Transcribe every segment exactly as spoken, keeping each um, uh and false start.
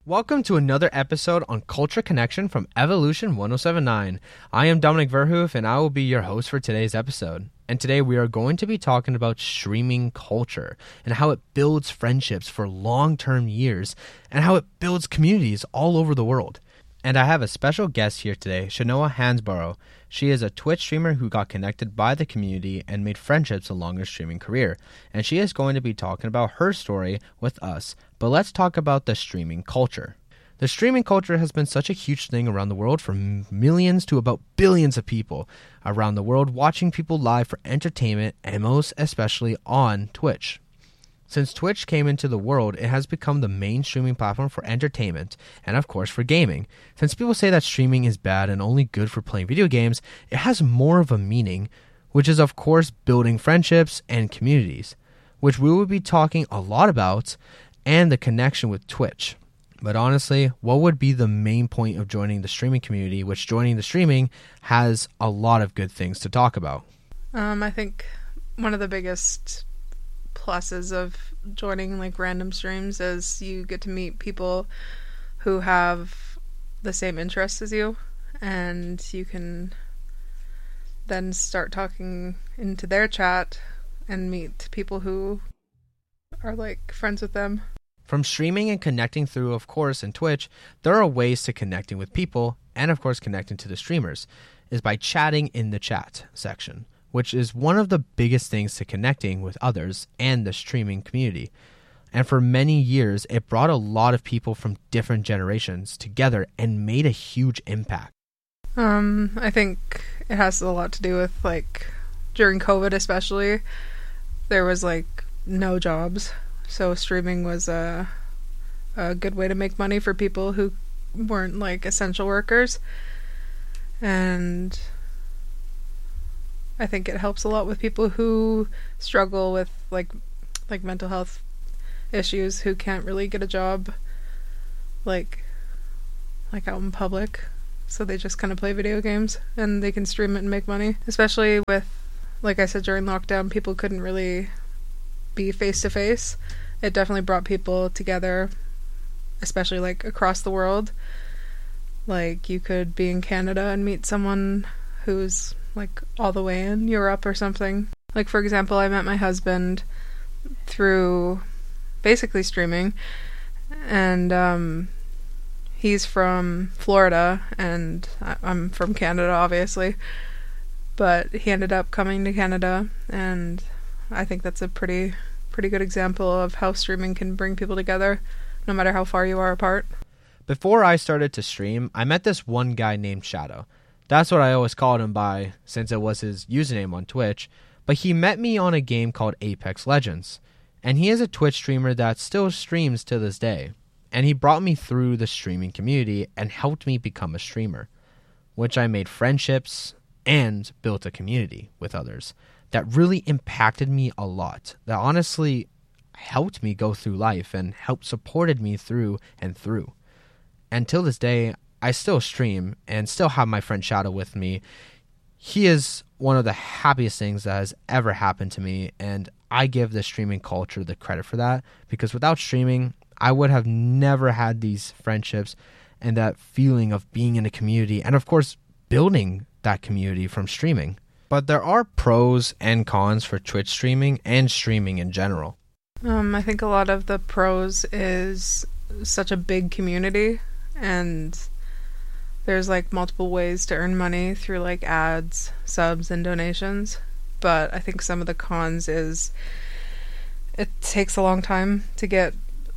Welcome to another episode on Culture Connection from Evolution ten seventy-nine. I am Dominic Verhoof and I will be your host for today's episode. And today we are going to be talking about streaming culture and how it builds friendships for long-term years and how it builds communities all over the world. And I have a special guest here today, Shanoa Hansborough. She is a Twitch streamer who got connected by the community and made friendships along her streaming career. And she is going to be talking about her story with us. But let's talk about the streaming culture. The streaming culture has been such a huge thing around the world for millions to about billions of people around the world watching people live for entertainment and most especially on Twitch. Since Twitch came into the world, it has become the main streaming platform for entertainment and, of course, for gaming. Since people say that streaming is bad and only good for playing video games, it has more of a meaning, which is, of course, building friendships and communities, which we will be talking a lot about, and the connection with Twitch. But honestly, what would be the main point of joining the streaming community, which joining the streaming has a lot of good things to talk about? Um, I think one of the biggest pluses of joining like random streams is you get to meet people who have the same interests as you, and you can then start talking into their chat and meet people who are like friends with them. From streaming and connecting through, of course, in Twitch, there are ways to connecting with people and, of course, connecting to the streamers is by chatting in the chat section, which is one of the biggest things to connecting with others and the streaming community. And for many years, it brought a lot of people from different generations together and made a huge impact. Um, I think it has a lot to do with, like, during COVID especially, there was, like, no jobs. So streaming was a, a good way to make money for people who weren't, like, essential workers. And I think it helps a lot with people who struggle with like like mental health issues, who can't really get a job like like out in public, so they just kind of play video games and they can stream it and make money. Especially with, like I said, during lockdown, people couldn't really be face to face. It definitely brought people together, especially like across the world. Like you could be in Canada and meet someone who's like all the way in Europe or something. Like, for example, I met my husband through basically streaming, and um, he's from Florida, and I- I'm from Canada, obviously, but he ended up coming to Canada, and I think that's a pretty, pretty good example of how streaming can bring people together, no matter how far you are apart. Before I started to stream, I met this one guy named Shadow. That's what I always called him by, since it was his username on Twitch. But he met me on a game called Apex Legends. And he is a Twitch streamer that still streams to this day. And he brought me through the streaming community and helped me become a streamer, which I made friendships and built a community with others that really impacted me a lot. That honestly helped me go through life and helped supported me through and through. And till this day, I still stream and still have my friend Shadow with me. He is one of the happiest things that has ever happened to me, and I give the streaming culture the credit for that, because without streaming, I would have never had these friendships and that feeling of being in a community and, of course, building that community from streaming. But there are pros and cons for Twitch streaming and streaming in general. Um, I think a lot of the pros is such a big community, and there's like multiple ways to earn money through like ads, subs, and donations. But I think some of the cons is it takes a long time to get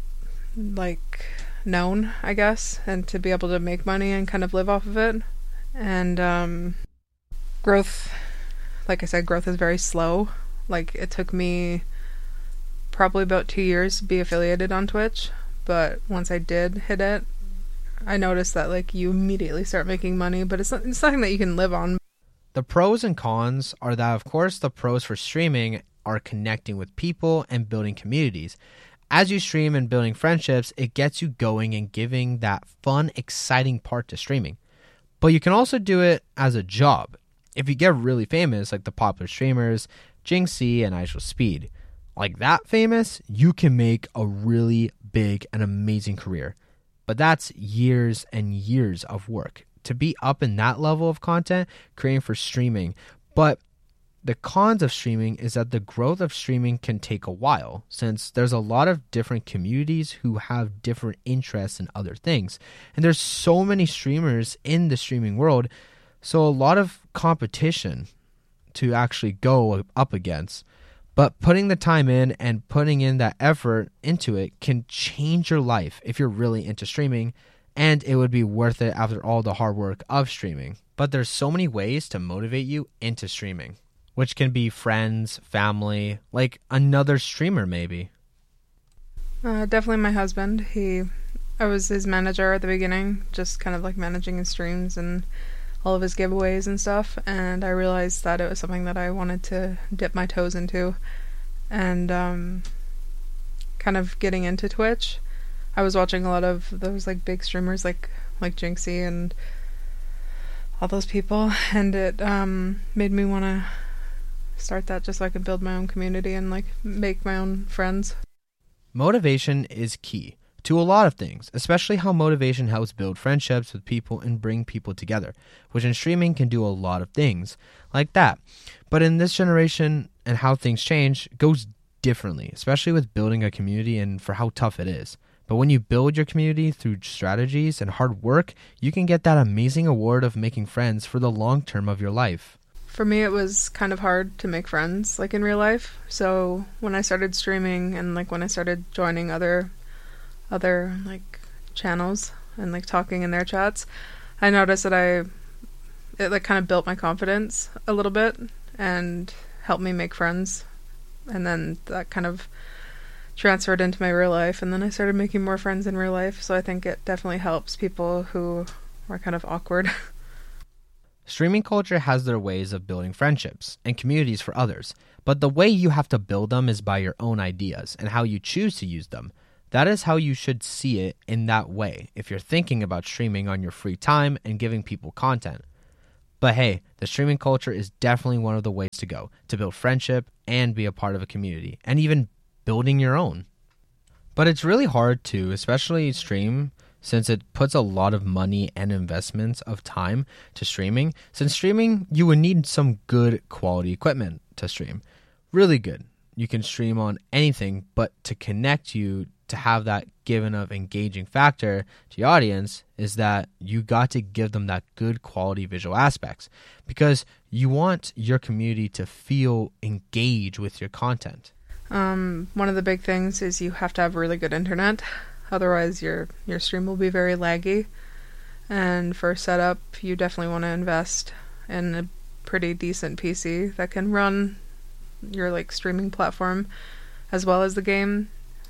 like known, I guess, and to be able to make money and kind of live off of it. And um, growth, like I said, growth is very slow. Like it took me probably about two years to be affiliated on Twitch, but once I did hit it, I noticed that like you immediately start making money, but it's not, it's nothing that you can live on. The pros and cons are that, of course, the pros for streaming are connecting with people and building communities. As you stream and building friendships, it gets you going and giving that fun, exciting part to streaming. But you can also do it as a job. If you get really famous, like the popular streamers, Jinxie and IShowSpeed, like that famous, you can make a really big and amazing career. But that's years and years of work to be up in that level of content creating for streaming. But the cons of streaming is that the growth of streaming can take a while, since there's a lot of different communities who have different interests in other things. And there's so many streamers in the streaming world, so a lot of competition to actually go up against. But putting the time in and putting in that effort into it can change your life if you're really into streaming, and it would be worth it after all the hard work of streaming. But there's so many ways to motivate you into streaming, which can be friends, family, like another streamer maybe. Uh, definitely my husband. He, I was his manager at the beginning, just kind of like managing his streams and all of his giveaways and stuff, and I realized that it was something that I wanted to dip my toes into, and um, kind of getting into Twitch. I was watching a lot of those like big streamers like like Jinxie and all those people, and it um, made me want to start that just so I could build my own community and like make my own friends. Motivation is key to a lot of things, especially how motivation helps build friendships with people and bring people together, which in streaming can do a lot of things like that. But in this generation and how things change goes differently, especially with building a community and for how tough it is. But when you build your community through strategies and hard work, you can get that amazing award of making friends for the long term of your life. For me, it was kind of hard to make friends, like in real life. So when I started streaming and like when I started joining other, other like channels and like talking in their chats, I noticed that I, it like kind of built my confidence a little bit and helped me make friends. And then that kind of transferred into my real life. And then I started making more friends in real life. So I think it definitely helps people who are kind of awkward. Streaming culture has their ways of building friendships and communities for others, but the way you have to build them is by your own ideas and how you choose to use them. That is how you should see it in that way if you're thinking about streaming on your free time and giving people content. But hey, the streaming culture is definitely one of the ways to go to build friendship and be a part of a community and even building your own. But it's really hard to, especially stream, since it puts a lot of money and investments of time to streaming. Since streaming, you would need some good quality equipment to stream. Really good. You can stream on anything, but to connect you to have that given of engaging factor to your audience is that you got to give them that good quality visual aspects, because you want your community to feel engaged with your content. Um, one of the big things is you have to have really good internet. Otherwise, your your stream will be very laggy. And for setup, you definitely want to invest in a pretty decent P C that can run your like streaming platform as well as the game.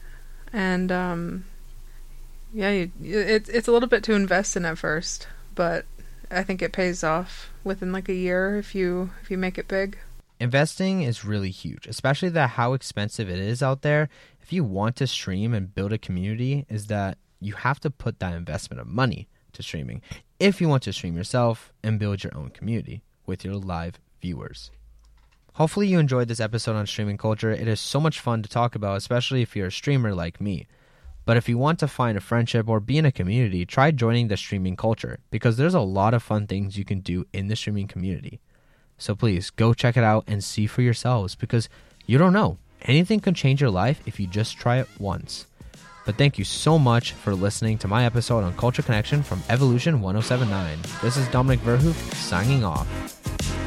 And um, yeah, you, it, it's a little bit to invest in at first, but I think it pays off within like a year if you if you make it big. Investing is really huge, especially that how expensive it is out there. If you want to stream and build a community, is that you have to put that investment of money to streaming if you want to stream yourself and build your own community with your live viewers. Hopefully you enjoyed this episode on streaming culture. It is so much fun to talk about, especially if you're a streamer like me. But if you want to find a friendship or be in a community, try joining the streaming culture, because there's a lot of fun things you can do in the streaming community. So please go check it out and see for yourselves, because you don't know. Anything can change your life if you just try it once. But thank you so much for listening to my episode on Culture Connection from Evolution ten seventy-nine. This is Dominic Verhoef signing off.